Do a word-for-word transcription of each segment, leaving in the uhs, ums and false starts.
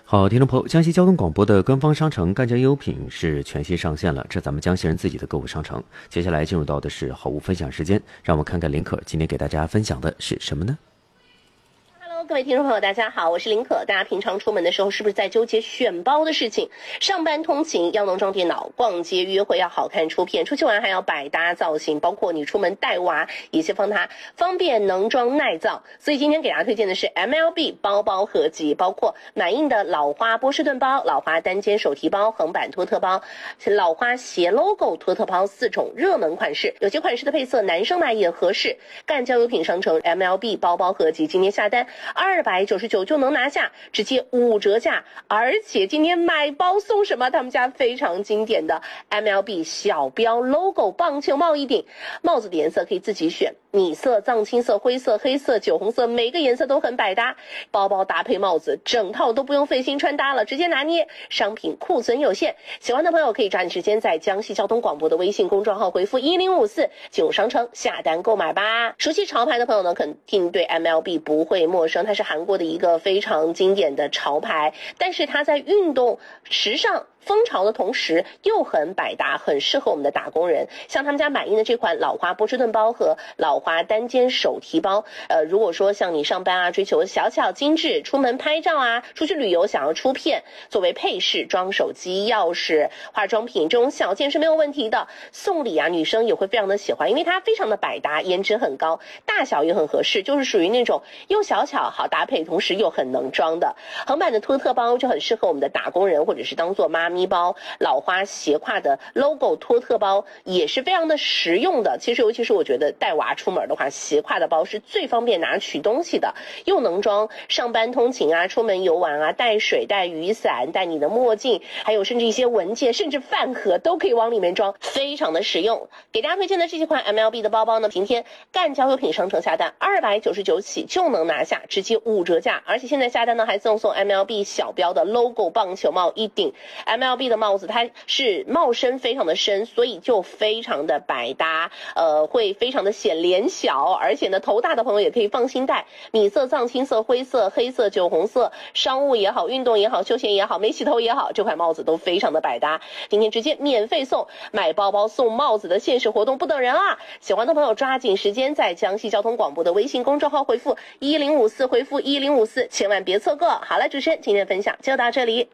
好，听众朋友，江西交通广播的官方商城赣江优品是全新上线了，这咱们江西人自己的购物商城。接下来进入到的是好物分享时间，让我们看看林可今天给大家分享的是什么呢？ 各位听众朋友大家好，我是林可。大家平常出门的时候是不是在纠结选包的事情？上班通勤要能装电脑，逛街约会要好看出片，出去玩还要百搭造型，包括你出门带娃也是帮它方便能装耐造。所以今天给大家推荐的是 M L B 包包合集，包括满印的老花波士顿包、老花单肩手提包、横版托特包、老花斜 logo 托特包四种热门款式，有些款式的配色男生买也合适。赣江优品商城 M L B 包包合集今天下单二百九十九就能拿下，直接五折价，而且今天买包送什么？他们家非常经典的 M L B 小标 logo 棒球帽一顶，帽子的颜色可以自己选，米色、藏青色、灰色、黑色、酒红色，每个颜色都很百搭。包包搭配帽子，整套都不用费心穿搭了，直接拿捏。商品库存有限，喜欢的朋友可以抓紧时间在江西交通广播的微信公众号回复一零五四进入商城下单购买吧。熟悉潮牌的朋友呢，肯定对 M L B 不会陌生，它是韩国的一个非常经典的潮牌，但是它在运动时尚风潮的同时又很百搭，很适合我们的打工人。像他们家满印的这款老花波士顿包和老花单肩手提包，呃，如果说像你上班啊，追求小巧精致，出门拍照啊，出去旅游想要出片，作为配饰装手机、钥匙、化妆品这种小件是没有问题的。送礼啊，女生也会非常的喜欢，因为它非常的百搭，颜值很高，大小也很合适，就是属于那种又小巧好搭配，同时又很能装的。横版的托特包就很适合我们的打工人，或者是当做妈咪包，老花斜挎的 logo 托特包也是非常的实用的。其实尤其是我觉得带娃出门的话，斜挎的包是最方便拿取东西的，又能装上班通勤啊，出门游玩啊，带水带雨伞带你的墨镜，还有甚至一些文件甚至饭盒都可以往里面装，非常的实用。给大家推荐的这几款 M L B 的包包呢，今天赣江优品商城下单二百九十九起就能拿下，直接五折价，而且现在下单呢还赠送 M L B 小标的 logo 棒球帽一顶。 M L B 的帽子它是帽身非常的深，所以就非常的百搭，呃，会非常的显脸小，而且呢头大的朋友也可以放心戴。米色、藏青色、灰色、黑色、酒红色，商务也好，运动也好，休闲也好，没洗头也好，这款帽子都非常的百搭。今天直接免费送，买包包送帽子的限时活动不等人啊！喜欢的朋友抓紧时间在江西交通广播的微信公众号回复一零五四，回复一零五四，千万别错过。好了，主持人今天的分享就到这里。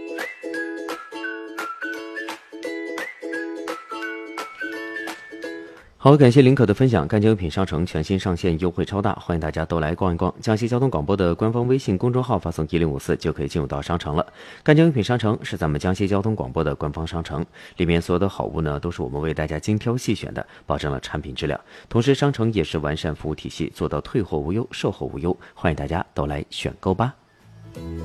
好，感谢林可的分享。赣江优品商城全新上线，优惠超大，欢迎大家都来逛一逛。江西交通广播的官方微信公众号发送一零五四就可以进入到商城了。赣江优品商城是咱们江西交通广播的官方商城，里面所有的好物呢都是我们为大家精挑细选的，保证了产品质量。同时，商城也是完善服务体系，做到退货无忧、售后无忧，欢迎大家都来选购吧。